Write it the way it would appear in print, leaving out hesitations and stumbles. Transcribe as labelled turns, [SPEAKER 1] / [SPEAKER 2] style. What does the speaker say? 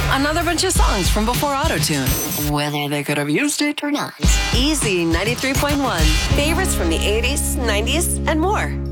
[SPEAKER 1] Another bunch of songs from before Auto-Tune.
[SPEAKER 2] Whether they could have used it or not.
[SPEAKER 1] Easy 93.1. Favorites from the 80s, 90s, and more.